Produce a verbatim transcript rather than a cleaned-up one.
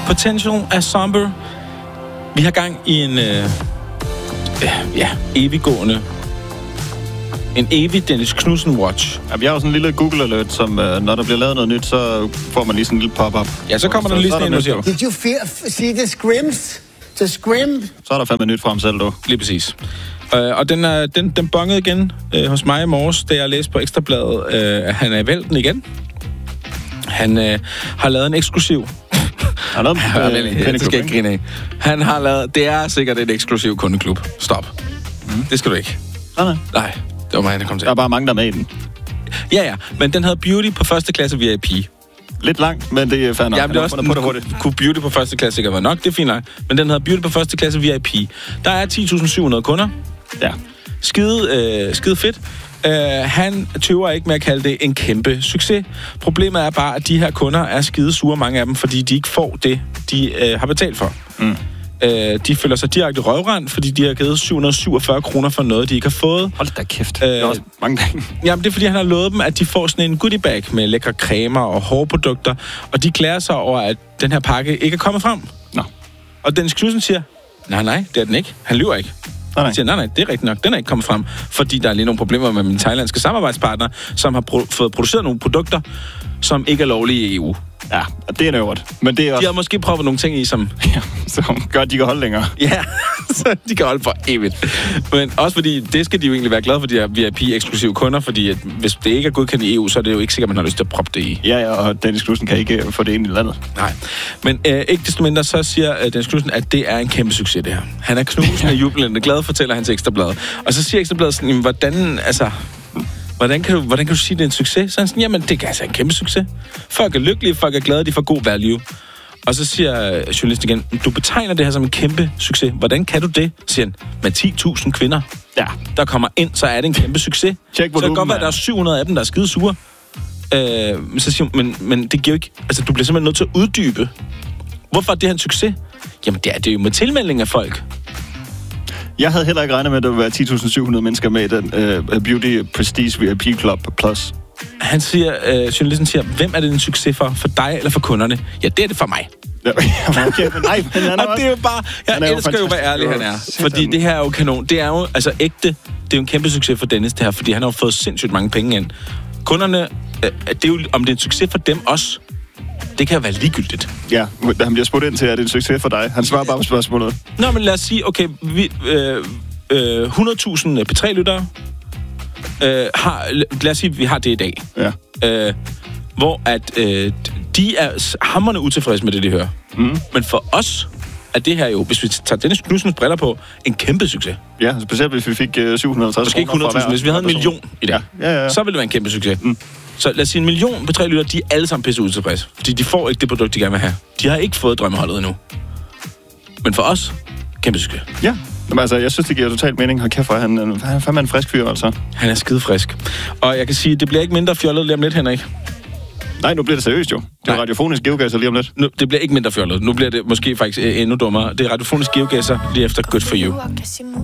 Potential er somber. Vi har gang i en øh, ja, eviggående en evig Dennis Knudsen watch. Ja, vi har jo sådan en lille Google alert, som øh, når der bliver lavet noget nyt, så får man lige sådan en lille pop-up. Ja, så kommer så, der lige sådan en, siger. Did you feel, see the scrims? The scrim? Så er der fandme nyt frem selv, du. Lige præcis. Uh, og den, er, den, den bongede igen uh, hos mig i morges, da jeg læste på Ekstrabladet, uh, at han er i vælten igen. Han uh, har lavet en eksklusiv... Han har lavet en det skal jeg ikke grine af. Han har lavet... Det er sikkert et eksklusiv kundeklub. Stop. Mm. Det skal du ikke. Nej, nej. Nej, det var mig, der kom til. Der er bare mange, der er med i den. Ja, ja. Men den hedder Beauty på første klasse V I P. Lidt langt, men det er fair nok. Ja, men det er også, på det kunne Beauty på første klasse sikkert være nok, det er fint nok. Men den hedder Beauty på første klasse V I P. Der er ti tusind syv hundrede kunder. Ja. Skide, øh, skide fedt. Uh, han tøver ikke med at kalde det en kæmpe succes. Problemet er bare, at de her kunder er skide sure, mange af dem, fordi de ikke får det, de uh, har betalt for. Mm. Uh, de føler sig direkte røvrendt, fordi de har givet syv hundrede syvogfyrre kroner for noget, de ikke har fået. Hold da kæft. Uh, det er også mange penge. Jamen, det er, fordi han har lovet dem, at de får sådan en goodie bag med lækre cremer og hårprodukter, og de klager sig over, at den her pakke ikke er kommet frem. Nå. Og Dennis Knudsen siger, nej, nej, det er den ikke. Han lyver ikke. Nej, nej. Han siger, nej, nej, det er rigtigt nok. Den er ikke kommet frem, fordi der er lige nogle problemer med mine thailandske samarbejdspartnere, som har pro- fået produceret nogle produkter, som ikke er lovlige i E U. Ja, og det er nøvret. Men det er også... De har måske prøvet nogle ting i, som... Ja, som gør, at de kan holde længere. Ja, så de kan holde for evigt. Men også fordi, det skal de jo egentlig være glade for, de her V I P-eksklusive kunder, fordi at hvis det ikke er godkendt i E U, så er det jo ikke sikkert, at man har lyst til at proppe det i. Ja, ja, og Dennis Knudsen kan ikke få det ind i landet. Nej, men øh, ikke desto mindre, så siger øh, Dennis Knudsen, at det er en kæmpe succes, det her. Han er knusende, jublende, glad, fortæller han til Ekstrabladet. Og så siger Ekstrabladet sådan, jamen, hvordan, altså... Hvordan kan, du, hvordan kan du sige, det er en succes? Så han sådan, jamen, det er altså en kæmpe succes. Folk er lykkelige, folk er glade, de får god value. Og så siger journalisten igen, du betegner det her som en kæmpe succes. Hvordan kan du det? Siger han, med ti tusind kvinder, ja, der kommer ind, så er det en kæmpe succes. Check, så det kan godt være, at der er syv hundrede af dem, der er skide sure. Øh, så siger hun, men, men det giver jo ikke... Altså, du bliver simpelthen nødt til at uddybe. Hvorfor er det her en succes? Jamen, det er det jo med tilmelding af folk. Jeg havde heller ikke regnet med, at der ville være ti tusind syv hundrede mennesker med i den uh, Beauty Prestige V I P Club Plus. Han siger, øh, journalisten siger, hvem er det en succes for? For dig eller for kunderne? Ja, det er det for mig. Ja, okay, men nej, men han er og det er jo bare... Jeg jo elsker jo, hvor ærlig han er. Fordi det her er jo kanon. Det er jo altså ægte. Det er jo en kæmpe succes for Dennis, det her, fordi han har jo fået sindssygt mange penge ind. Kunderne, øh, det er jo, om det er en succes for dem også, det kan jo være ligegyldigt. Ja, han bliver spurgt ind til, at det er en succes for dig. Han svarer bare på spørgsmålet. Nå, men lad os sige, okay, vi, øh, øh, hundrede tusind P tre-lyttere øh, har... Lad os sige, at vi har det i dag. Ja. Øh, hvor at øh, de er hamrende utilfredse med det, de hører. Mm. Men for os er det her jo, hvis vi tager Dennis Knudsens briller på, en kæmpe succes. Ja, specielt hvis vi fik øh, syv hundrede og halvtreds måske ikke hundrede tusind, hvis vi havde en million i dag, ja. Ja, ja, ja. så ville det være en kæmpe succes. Mm. Så lad os sige, en million P tre-lytter, de er alle sammen pisse utilfredse. Fordi de får ikke det produkt, de gerne vil have. De har ikke fået drømmeholdet endnu. Men for os, kæmpe succes. Ja. Jamen, altså, jeg synes, det giver totalt mening. Hold kæft, for han, han er fandme en frisk fyr, altså. Han er skide frisk. Og jeg kan sige, det bliver ikke mindre fjollet lige om lidt, Henrik. Nej, nu bliver det seriøst jo. Det er radiofonisk geogasser lige om lidt. Nu, det bliver ikke mindre fjollet. Nu bliver det måske faktisk endnu dummere. Det er radiofonisk geogasser lige efter Good For You.